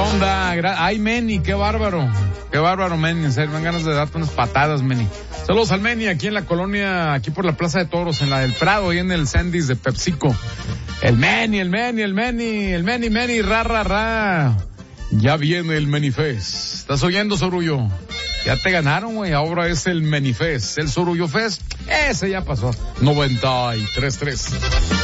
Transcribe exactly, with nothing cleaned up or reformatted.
onda? Ay, Meni, qué bárbaro. Qué bárbaro, Meni. En serio, me dan ganas de darte unas patadas, Meni. Saludos al Meni, aquí en la colonia, aquí por la Plaza de Toros, en la del Prado, y en el Sandys de PepsiCo. El Meni, el Meni, el Meni, el Meni, Meni, ra, ra, ra. Ya viene el Menifest. ¿Estás oyendo, Sorullo? Ya te ganaron, güey. Ahora es el Menifest. El Sorullo Fest, ese ya pasó. noventa y tres punto tres.